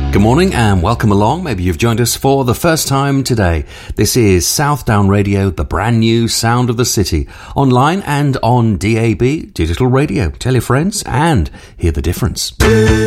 Good morning and welcome along. Maybe you've joined us for the first time today. This is Southdown Radio, the brand new sound of the city, online and on DAB, digital radio. Tell your friends and hear the difference.